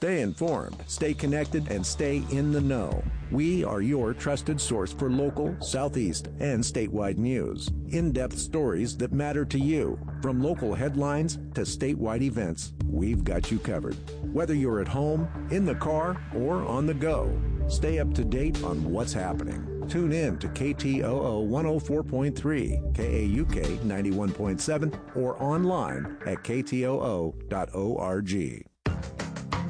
Stay informed, stay connected, and stay in the know. We are your trusted source for local, Southeast, and statewide news. In-depth stories that matter to you. From local headlines to statewide events, we've got you covered. Whether you're at home, in the car, or on the go, stay up to date on what's happening. Tune in to KTOO 104.3, KAUK 91.7, or online at ktoo.org.